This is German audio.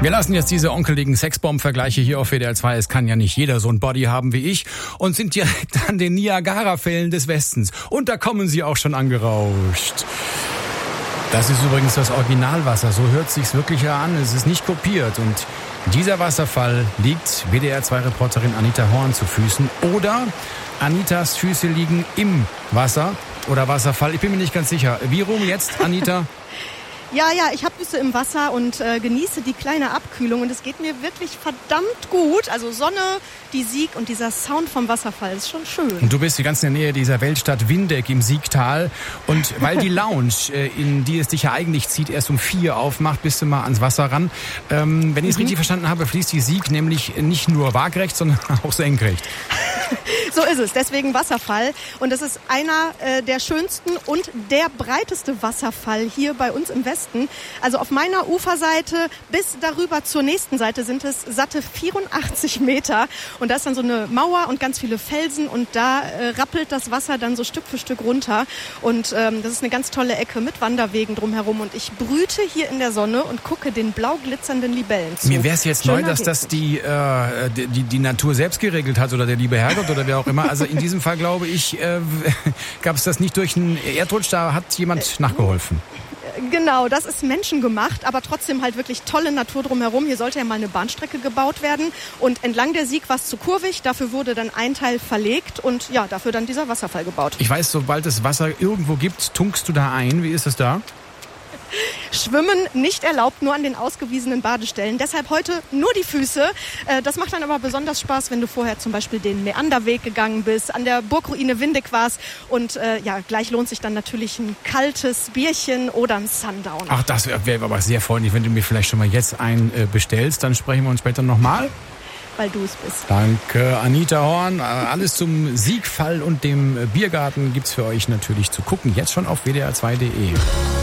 Wir lassen jetzt diese onkeligen Sexbomb-Vergleiche hier auf WDR 2. Es kann ja nicht jeder so ein Body haben wie ich. Und sind direkt an den Niagara-Fällen des Westens. Und da kommen sie auch schon angerauscht. Das ist übrigens das Originalwasser. So hört sich's wirklich an. Es ist nicht kopiert. Und dieser Wasserfall liegt WDR 2-Reporterin Anita Horn zu Füßen. Oder Anitas Füße liegen im Wasser oder Wasserfall. Ich bin mir nicht ganz sicher. Wie rum jetzt, Anita? Ja, ich habe Füße im Wasser und genieße die kleine Abkühlung und es geht mir wirklich verdammt gut. Also Sonne, die Sieg und dieser Sound vom Wasserfall ist schon schön. Und du bist ganz in der Nähe dieser Weltstadt Windeck im Siegtal und weil die Lounge, in die es dich ja eigentlich zieht, erst um 4 aufmacht, bist du mal ans Wasser ran. Wenn ich es richtig verstanden habe, fließt die Sieg nämlich nicht nur waagrecht, sondern auch senkrecht. So ist es, deswegen Wasserfall. Und es ist einer der schönsten und der breiteste Wasserfall hier bei uns im Westen. Also auf meiner Uferseite bis darüber zur nächsten Seite sind es satte 84 Meter. Und da ist dann so eine Mauer und ganz viele Felsen und da rappelt das Wasser dann so Stück für Stück runter. Und das ist eine ganz tolle Ecke mit Wanderwegen drumherum. Und ich brüte hier in der Sonne und gucke den blau glitzernden Libellen zu. Mir wäre es jetzt neu, dass das die Natur selbst geregelt hat oder der liebe Herrgott oder wer auch immer. Also in diesem Fall, glaube ich, gab es das nicht durch einen Erdrutsch, da hat jemand nachgeholfen. Genau, das ist menschengemacht, aber trotzdem halt wirklich tolle Natur drumherum. Hier sollte ja mal eine Bahnstrecke gebaut werden und entlang der Sieg war es zu kurvig. Dafür wurde dann ein Teil verlegt und ja, dafür dann dieser Wasserfall gebaut. Ich weiß, sobald es Wasser irgendwo gibt, tunkst du da ein. Wie ist es da? Schwimmen nicht erlaubt, nur an den ausgewiesenen Badestellen. Deshalb heute nur die Füße. Das macht dann aber besonders Spaß, wenn du vorher zum Beispiel den Meanderweg gegangen bist, an der Burgruine Windeck warst. Und gleich lohnt sich dann natürlich ein kaltes Bierchen oder ein Sundowner. Ach, das wäre aber sehr freundlich, wenn du mir vielleicht schon mal jetzt einen bestellst. Dann sprechen wir uns später nochmal. Weil du es bist. Danke, Anita Horn. Alles zum Siegfall und dem Biergarten gibt's für euch natürlich zu gucken. Jetzt schon auf wdr2.de.